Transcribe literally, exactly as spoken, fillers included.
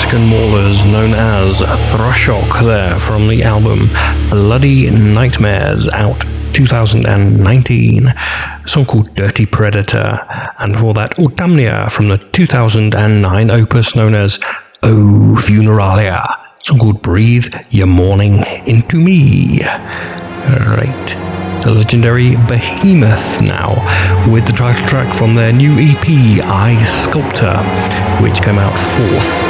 Mexican maulers known as Thrashock there from the album Bloody Nightmares, out two thousand nineteen. A song called Dirty Predator, and before that Autumnia from the two thousand nine opus known as O Funeralia, a song called Breathe Your Morning Into Me. Alright, the legendary Behemoth now, with the title track from their new E P, I Sculptor, which came out fourth